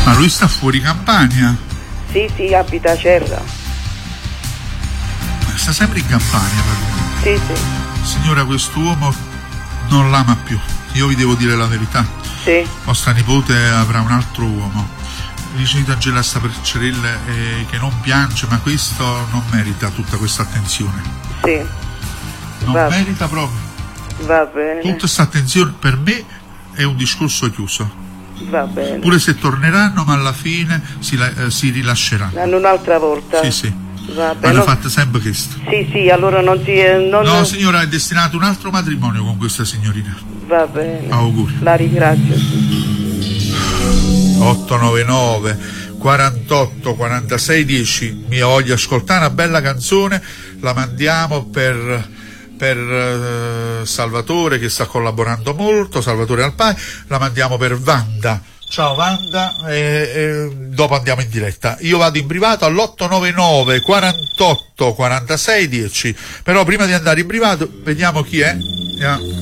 Ma lui sta fuori Campania? Sì, abita a Cerra. Sta sempre in Campania, Sì. signora. Quest'uomo non l'ama più, io vi devo dire la verità. Sì. Vostra nipote avrà un altro uomo. Vicino Angela sta per Cerelle, che non piange, ma questo non merita tutta questa attenzione. Sì. Non merita proprio. Va bene. Tutta questa attenzione per me è un discorso chiuso. Va bene. Pure se torneranno, ma alla fine si rilasceranno. Hanno un'altra volta. Sì. Va bene. Hanno fatto sempre questo. Sì, allora non ti... No, signora, è destinato un altro matrimonio con questa signorina. Va bene. Auguri. La ringrazio. 899 48 46 10. Mia voglio ascoltare una bella canzone, la mandiamo per Salvatore, che sta collaborando molto, Salvatore Alpai, la mandiamo per Wanda. Ciao Wanda, dopo andiamo in diretta. Io vado in privato all'899 48 46 10, però prima di andare in privato vediamo chi è.